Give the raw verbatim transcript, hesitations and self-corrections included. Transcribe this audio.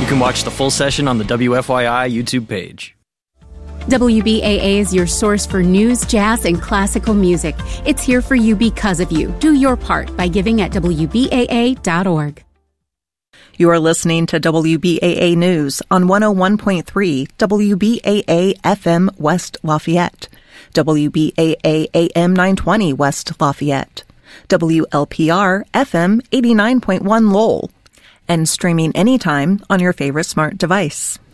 You can watch the full session on the W F Y I YouTube page. W B A A is your source for news, jazz, and classical music. It's here for you because of you. Do your part by giving at W B A A dot org. You are listening to W B A A News on one oh one point three W B A A F M West Lafayette, W B A A A M nine twenty West Lafayette, W L P R F M eighty-nine point one Lowell, and streaming anytime on your favorite smart device.